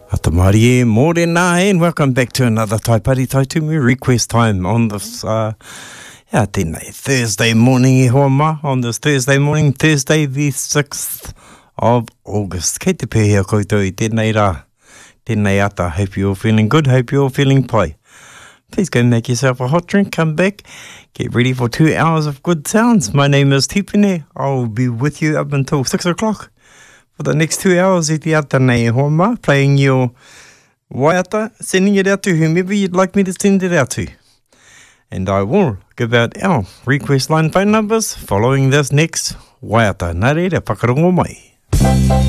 Atamarie, morena, and welcome back to another Taipari Taitumu request time on this, tēnei, Thursday morning, Homa, on this Thursday morning, Thursday the 6th of August. Kei te pēhea koutou I tēnei rā, tēnei ata, hope you're feeling good, hope you're feeling pai. Please go make yourself a hot drink, come back, get ready for 2 hours of good sounds. My name is Tipene, I'll be with you up until 6 o'clock. For the next 2 hours, I te ata nei Homa, playing your waiata, sending it out to whomever you'd like me to send it out to. And I will give out our request line phone numbers following this next waiata. Nā reira, whakarongo mai.